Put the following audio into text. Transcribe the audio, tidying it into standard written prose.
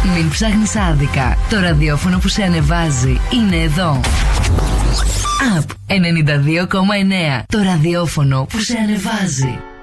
Μην ψάχνεις άδικα. Το ραδιόφωνο που σε ανεβάζει είναι εδώ. Up 92,9. Το ραδιόφωνο που σε ανεβάζει.